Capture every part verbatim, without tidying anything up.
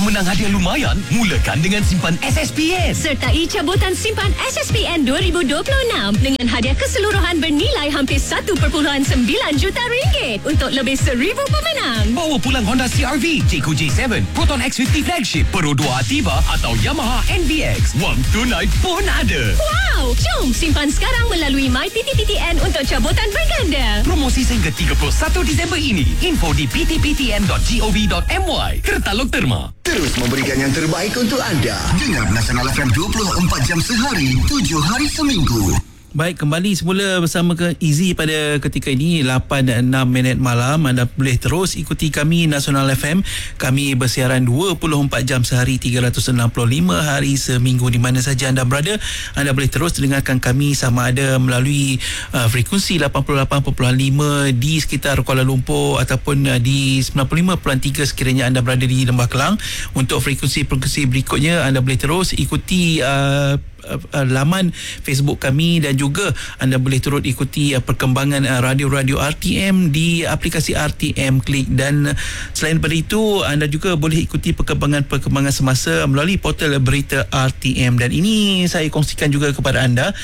menang hadiah lumayan? Mulakan dengan simpan S S P N. Sertai cabutan simpan S S P N dua ribu dua puluh enam dengan hadiah keseluruhan bernilai hampir satu perpuluhan sembilan juta ringgit untuk lebih seribu pemenang. Bawa pulang Honda C R V, Jayco J tujuh, Proton X lima puluh Flagship, Pro dua Ativa atau Yamaha N V X. Wang tunai pun ada. Wow! Jom simpan sekarang melalui My P T P T N untuk cabutan berganda. Promosi sehingga tiga puluh satu Disember ini. Info di p t p t n dot gov dot m y. Kertalog Terma. Terus memberikan yang terbaik untuk anda. Dengar Nasional F M dua puluh empat jam sehari, tujuh hari seminggu. Baik, kembali semula bersama ke Easy pada ketika ini lapan dan enam minit malam. Anda boleh terus ikuti kami Nasional F M. Kami bersiaran dua puluh empat jam sehari, tiga ratus enam puluh lima hari seminggu di mana saja anda berada. Anda boleh terus dengarkan kami sama ada melalui uh, frekuensi lapan puluh lapan perpuluhan lima di sekitar Kuala Lumpur ataupun uh, di sembilan puluh lima perpuluhan tiga sekiranya anda berada di Lembah Kelang. Untuk frekuensi-frekuensi berikutnya anda boleh terus ikuti uh, Uh, uh, laman Facebook kami dan juga anda boleh turut ikuti uh, perkembangan uh, radio-radio R T M di aplikasi R T M Klik. Dan uh, selain daripada itu anda juga boleh ikuti perkembangan-perkembangan semasa melalui portal berita R T M. Dan ini saya kongsikan juga kepada anda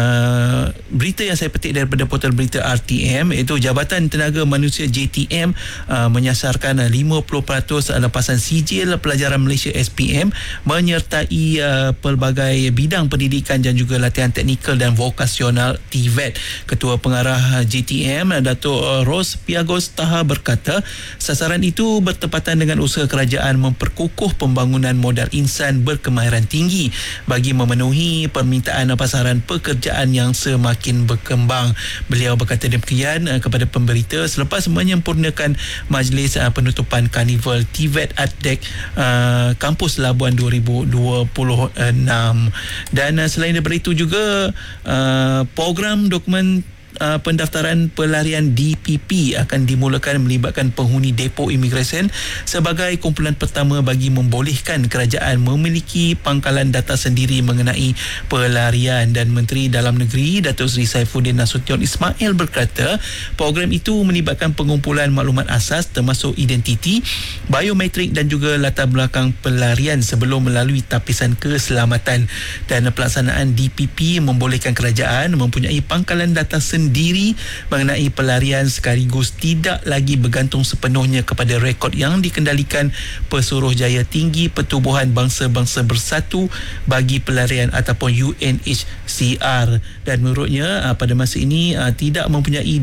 uh, berita yang saya petik daripada portal berita R T M, iaitu Jabatan Tenaga Manusia J T M uh, menyasarkan uh, lima puluh peratus lepasan sijil pelajaran Malaysia S P M menyertai uh, pelbagai bidang pendidikan dan juga latihan teknikal dan vokasional T V E T. Ketua Pengarah J T M Datuk Ros Piagos Taha berkata, sasaran itu bertepatan dengan usaha kerajaan memperkukuh pembangunan modal insan berkemahiran tinggi bagi memenuhi permintaan pasaran pekerjaan yang semakin berkembang. Beliau berkata demikian kepada pemberita selepas menyempurnakan majlis penutupan Karnival T V E T Artdec uh, Kampus Labuan dua ribu dua puluh enam. Dan uh, selain daripada itu juga uh, program dokumen Uh, pendaftaran pelarian D P P akan dimulakan melibatkan penghuni depo imigresen sebagai kumpulan pertama bagi membolehkan kerajaan memiliki pangkalan data sendiri mengenai pelarian. Dan Menteri Dalam Negeri Datuk Seri Saifuddin Nasution Ismail berkata program itu melibatkan pengumpulan maklumat asas termasuk identiti, biometrik dan juga latar belakang pelarian sebelum melalui tapisan keselamatan. Dan pelaksanaan D P P membolehkan kerajaan mempunyai pangkalan data sendiri sendiri mengenai pelarian sekaligus tidak lagi bergantung sepenuhnya kepada rekod yang dikendalikan Pesuruhjaya Tinggi Pertubuhan Bangsa-Bangsa Bersatu bagi pelarian ataupun U N H C R. Dan menurutnya pada masa ini tidak mempunyai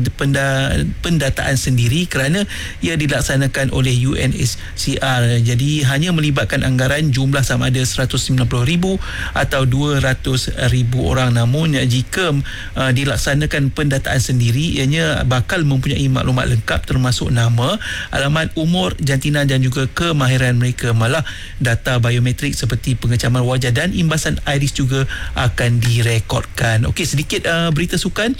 pendataan sendiri kerana ia dilaksanakan oleh U N H C R. Jadi hanya melibatkan anggaran jumlah sama ada seratus sembilan puluh ribu atau dua ratus ribu orang. Namun jika uh, dilaksanakan pendataan dataan sendiri, ianya bakal mempunyai maklumat lengkap termasuk nama, alamat, umur, jantina dan juga kemahiran mereka. Malah data biometrik seperti pengecaman wajah dan imbasan iris juga akan direkodkan. Okey, sedikit uh, berita sukan.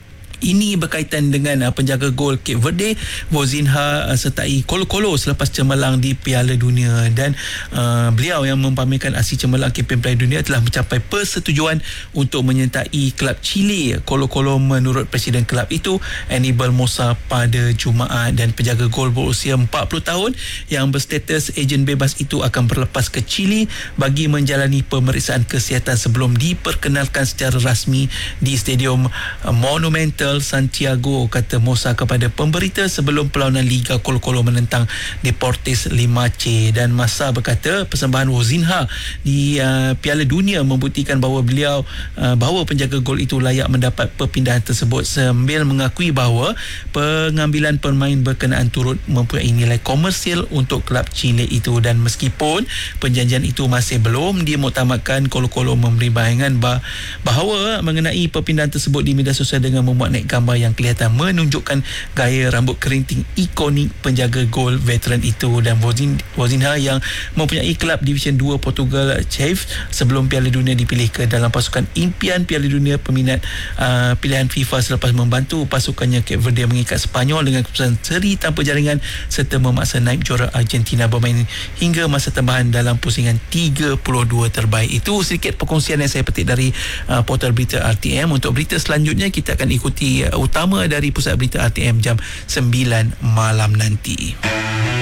Ini berkaitan dengan uh, penjaga gol Cape Verde Vozinha uh, sertai Kolo-Kolo selepas cemerlang di Piala Dunia. Dan uh, beliau yang mempamerkan aksi cemerlang kempen Piala Dunia telah mencapai persetujuan untuk menyertai kelab Chile Kolo-Kolo menurut Presiden kelab itu Anibal Mosa pada Jumaat. Dan penjaga gol berusia empat puluh tahun yang berstatus ejen bebas itu akan berlepas ke Chile bagi menjalani pemeriksaan kesihatan sebelum diperkenalkan secara rasmi di Stadium uh, Monumental Santiago, kata Mosa kepada pemberita sebelum perlawanan Liga Kolo-Kolo menentang Deportes lima C. Dan Masa berkata persembahan Vozinha di uh, Piala Dunia membuktikan bahawa beliau uh, bahawa penjaga gol itu layak mendapat perpindahan tersebut, sambil mengakui bahawa pengambilan pemain berkenaan turut mempunyai nilai komersial untuk kelab Chile itu. Dan meskipun perjanjian itu masih belum dimuktamadkan, Kolo-Kolo memberi bayangan bah- bahawa mengenai perpindahan tersebut di media sosial dengan memuat gambar yang kelihatan menunjukkan gaya rambut kerinting ikonik penjaga gol veteran itu. Dan Vozinha yang mempunyai kelab Division dua Portugal Chef sebelum Piala Dunia dipilih ke dalam pasukan impian Piala Dunia peminat uh, pilihan FIFA selepas membantu pasukannya Cape Verde mengikat Sepanyol dengan keputusan seri tanpa jaringan serta memaksa naib juara Argentina bermain hingga masa tambahan dalam pusingan tiga puluh dua terbaik. Itu sedikit perkongsian yang saya petik dari uh, portal berita R T M. Untuk berita selanjutnya kita akan ikuti utama dari pusat berita R T M jam sembilan malam nanti.